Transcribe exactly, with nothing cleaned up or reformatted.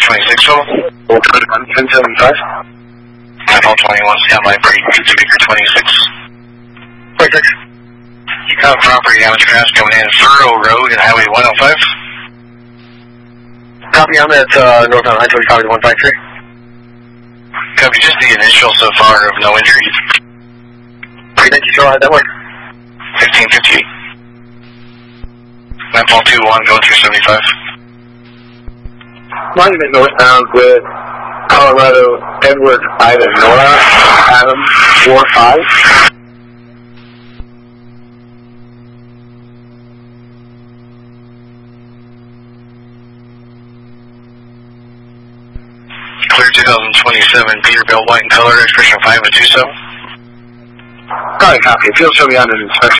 twenty-six total. ten seventy-five. Apple twenty-one, standby for Victor twenty-six. Right, six. You got property damage crash coming in Furrow Road and Highway one oh five. Copy, I'm at uh, northbound I twenty-five one five three. Copy, just the initial so far of no injuries. Thank you, sure, how'd that work? fifteen fifty-eight. Landfall two one, going through seventy-five. Monument northbound with Colorado Edward Ida Nora Adam four five. Clear twenty twenty-seven, Peterbilt white in color, expression five and two seven. Got a copy. Field show me on an inspection.